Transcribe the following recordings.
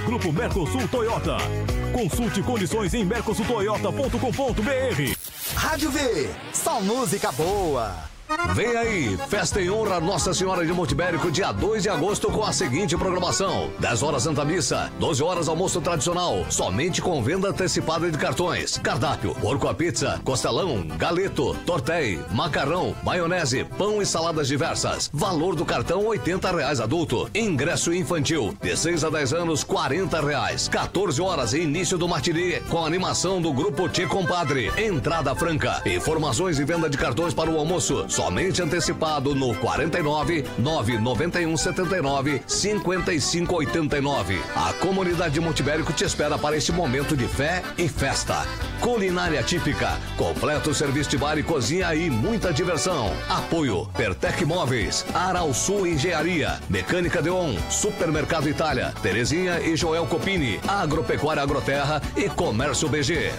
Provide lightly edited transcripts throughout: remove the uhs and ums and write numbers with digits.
Grupo Mercosul Toyota. Consulte condições em mercosultoyota.com.br. Rádio V, só música boa. Vem aí, festa em honra a Nossa Senhora de Montibérico, dia 2 de agosto, com a seguinte programação: 10 horas Santa Missa, 12 horas almoço tradicional, somente com venda antecipada de cartões. Cardápio: porco à pizza, costelão, galeto, tortéi, macarrão, maionese, pão e saladas diversas. Valor do cartão R$80 adulto. Ingresso infantil, de 6 a 10 anos, R$40. 14 horas, início do matinê, com animação do Grupo Tchê Compadre. Entrada franca. Informações e venda de cartões para o almoço somente antecipado no 49 991 79 55 89. A comunidade de Montibérico te espera para este momento de fé e festa. Culinária típica, completo serviço de bar e cozinha e muita diversão. Apoio: Pertec Móveis, Aral Sul Engenharia, Mecânica Deon, Supermercado Itália, Terezinha e Joel Copini, Agropecuária Agroterra e Comércio BG.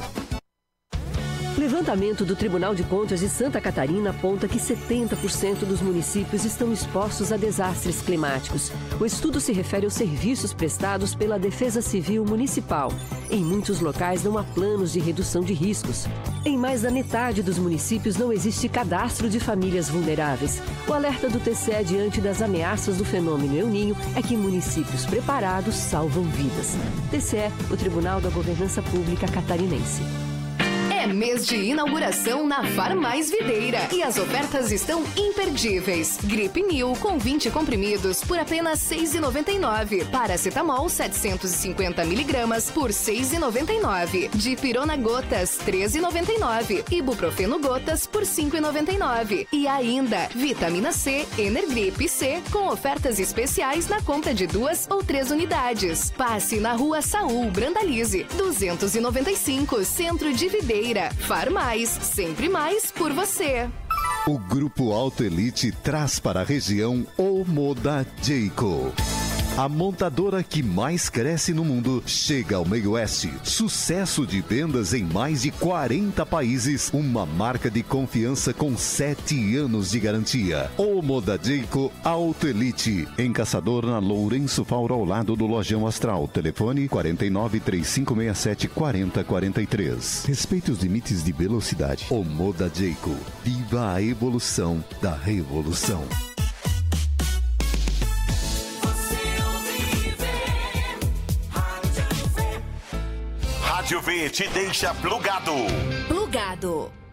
Levantamento do Tribunal de Contas de Santa Catarina aponta que 70% dos municípios estão expostos a desastres climáticos. O estudo se refere aos serviços prestados pela Defesa Civil Municipal. Em muitos locais não há planos de redução de riscos. Em mais da metade dos municípios não existe cadastro de famílias vulneráveis. O alerta do TCE diante das ameaças do fenômeno El Niño é que municípios preparados salvam vidas. TCE, o Tribunal da Governança Pública Catarinense. É mês de inauguração na Farmais Videira e as ofertas estão imperdíveis. Gripe New com 20 comprimidos por apenas R$ 6,99. Paracetamol 750 miligramas por R$ 6,99. Dipirona gotas R$ 13,99. Ibuprofeno gotas por R$ 5,99. E ainda Vitamina C Energrip C com ofertas especiais na compra de 2 ou 3 unidades. Passe na Rua Saul Brandalize 295, Centro de Videira. Farmais, sempre mais por você. O Grupo Auto Elite traz para a região o Moda Jayco. A montadora que mais cresce no mundo chega ao Meio Oeste. Sucesso de vendas em mais de 40 países. Uma marca de confiança com 7 anos de garantia. O Moda Jayco Auto Elite. Em Caçador, na Lourenço Fauro, ao lado do Lojão Astral. Telefone 49 3567 4043. Respeite os limites de velocidade. O Moda Jayco. Viva a evolução da revolução. Rádio V te deixa plugado. Plugado.